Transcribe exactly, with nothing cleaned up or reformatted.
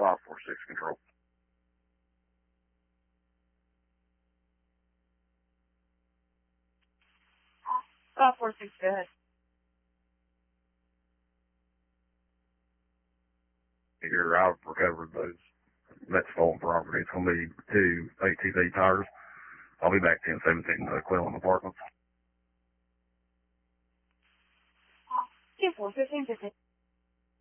five four six control. five four six, go ahead. Here, I've recovered those. That's stolen property. It's going to be two A T V tires. I'll be back ten seventeen uh, Quillen Apartments. two four fifteen fifty.